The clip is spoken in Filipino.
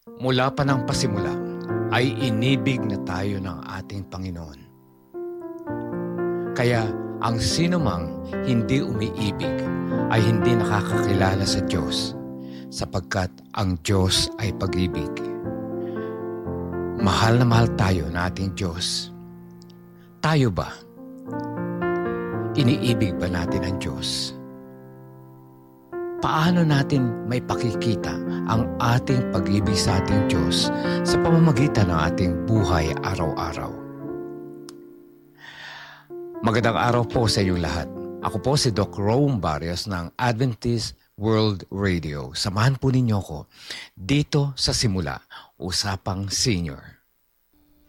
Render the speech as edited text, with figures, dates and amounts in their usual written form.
Mula pa ng pasimula ay inibig na tayo ng ating Panginoon. Kaya ang sinumang hindi umiibig ay hindi nakakakilala sa Diyos, sapagkat ang Diyos ay pag-ibig. Mahal na mahal tayo na ating Diyos. Tayo ba? Iniibig ba natin ang Diyos? Paano natin may pakikita ang ating pag-ibig sa ating Diyos sa pamamagitan ng ating buhay araw-araw? Magandang araw po sa inyong lahat. Ako po si Doc Rome Barrios ng Adventist World Radio. Samahan po ninyo ko dito sa Simula, Usapang Senior.